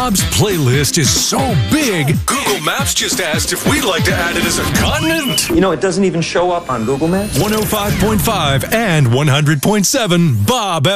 Bob's playlist is so big, Google Maps just asked if we'd like to add it as a continent. You know, it doesn't even show up on Google Maps. 105.5 and 100.7 Bob